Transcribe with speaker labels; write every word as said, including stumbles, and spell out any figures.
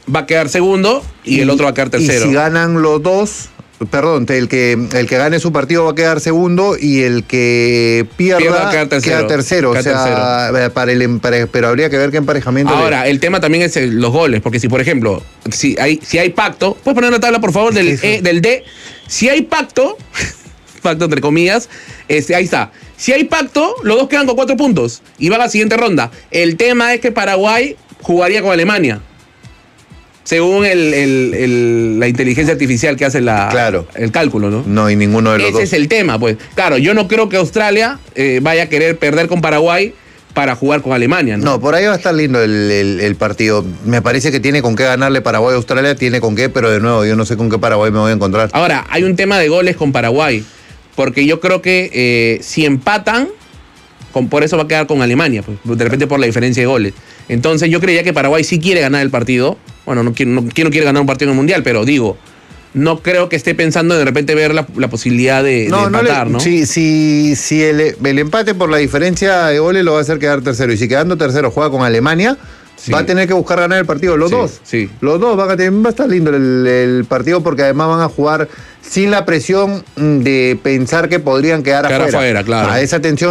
Speaker 1: va a quedar segundo y, y el otro va a quedar tercero.
Speaker 2: Y si ganan los dos, perdón, el que, el que gane su partido va a quedar segundo y el que pierda, pierda queda tercero. Queda tercero. Queda o sea, tercero. Para el empare... pero habría que ver qué emparejamiento.
Speaker 1: Ahora,
Speaker 2: le...
Speaker 1: el tema también es el, los goles, porque si, por ejemplo, si hay, si hay pacto, ¿puedes poner la tabla, por favor, del, e, del D? Si hay pacto, pacto entre comillas, este, ahí está. Si hay pacto, los dos quedan con cuatro puntos y va a la siguiente ronda. El tema es que Paraguay jugaría con Alemania. Según el, el, el, la inteligencia artificial que hace la,
Speaker 2: claro.
Speaker 1: el cálculo, ¿no?
Speaker 2: No, y ninguno de los
Speaker 1: Ese
Speaker 2: dos.
Speaker 1: es el tema, pues. Claro, yo no creo que Australia eh, vaya a querer perder con Paraguay para jugar con Alemania, ¿no?
Speaker 2: No, por ahí va a estar lindo el, el, el partido. Me parece que tiene con qué ganarle Paraguay a Australia, tiene con qué, pero de nuevo, yo no sé con qué Paraguay me voy a encontrar.
Speaker 1: Ahora, hay un tema de goles con Paraguay, porque yo creo que eh, si empatan, con, por eso va a quedar con Alemania, pues, de repente por la diferencia de goles. Entonces yo creía que Paraguay sí quiere ganar el partido. Bueno, no quiere, no, no quiere ganar un partido en el Mundial, pero digo, no creo que esté pensando de repente ver la, la posibilidad de, no, de empatar, ¿no? Le, ¿no?
Speaker 2: Si, si, si el, el empate por la diferencia de goles lo va a hacer quedar tercero. Y si quedando tercero juega con Alemania, sí. va a tener que buscar ganar el partido. Los
Speaker 1: sí,
Speaker 2: dos.
Speaker 1: Sí.
Speaker 2: Los dos van a, tener, va a estar lindo el, el partido porque además van a jugar sin la presión de pensar que podrían quedar, quedar
Speaker 1: afuera. afuera claro.
Speaker 2: A esa tensión